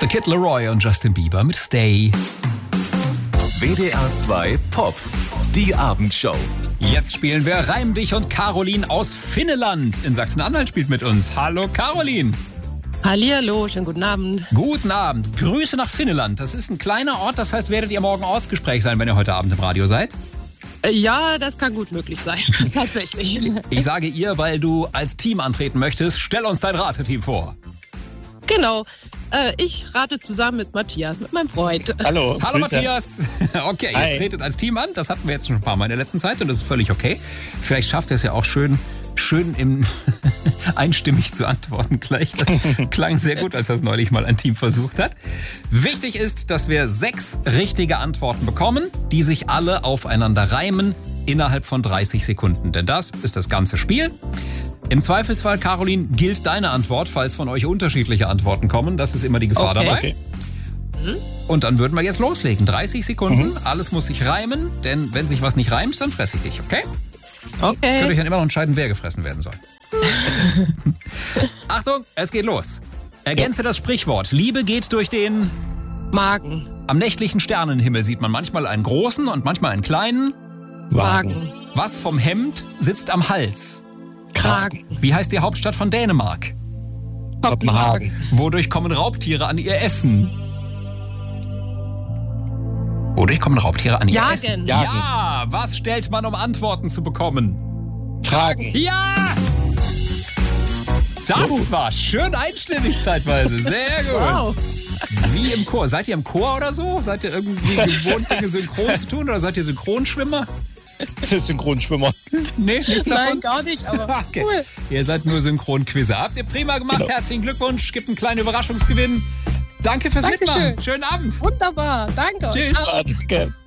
The Kid Laroi und Justin Bieber mit Stay. WDR 2 Pop, die Abendshow. Jetzt spielen wir Reim dich und Caroline aus Finneland in Sachsen-Anhalt spielt mit uns. Hallo Caroline. Hallihallo, schönen guten Abend. Guten Abend. Grüße nach Finneland. Das ist ein kleiner Ort, das heißt, werdet ihr morgen Ortsgespräch sein, wenn ihr heute Abend im Radio seid? Ja, das kann gut möglich sein, tatsächlich. Ich sage ihr, weil du als Team antreten möchtest, stell uns dein Rateteam vor. Genau, ich rate zusammen mit Matthias, mit meinem Freund. Hallo. Hallo Grüße. Matthias. Okay, Hi. ihr tretet als Team an. Das hatten wir jetzt schon ein paar Mal in der letzten Zeit und das ist völlig okay. Vielleicht schafft ihr es ja auch schön im einstimmig zu antworten gleich. Das klang sehr gut, als das neulich mal ein Team versucht hat. Wichtig ist, dass wir 6 richtige Antworten bekommen, die sich alle aufeinander reimen innerhalb von 30 Sekunden. Denn das ist das ganze Spiel. Im Zweifelsfall, Caroline, gilt deine Antwort, falls von euch unterschiedliche Antworten kommen. Das ist immer die Gefahr dabei. Okay. Und dann würden wir jetzt loslegen. 30 Sekunden, alles muss sich reimen, denn wenn sich was nicht reimt, dann fresse ich dich, okay? Könnt ihr Okay. euch dann immer noch entscheiden, wer gefressen werden soll. Achtung, es geht los. Ergänze das Sprichwort. Liebe geht durch den... Magen, Am nächtlichen Sternenhimmel sieht man manchmal einen großen und manchmal einen kleinen. Wagen, Was vom Hemd sitzt am Hals? Kragen, Wie heißt die Hauptstadt von Dänemark? Kopenhagen, Wodurch kommen Raubtiere an ihr Essen? Wodurch kommen Raubtiere an ihr Jagen. Essen? Jagen. Ja, was stellt man, um Antworten zu bekommen? Fragen. Ja! Das war schön einstimmig zeitweise. Sehr gut. Wow. Wie im Chor. Seid ihr im Chor oder so? Seid ihr irgendwie gewohnt, Dinge synchron zu tun? Oder seid ihr Synchronschwimmer? Synchronschwimmer. Nee, nichts Nein, davon? gar nicht, aber Okay. cool. Ihr seid nur Synchronquizzer. Habt ihr prima gemacht. Genau. Herzlichen Glückwunsch. Gibt einen kleinen Überraschungsgewinn. Danke fürs Dankeschön. Mitmachen. Schönen Abend. Wunderbar, danke. Tschüss. Danke.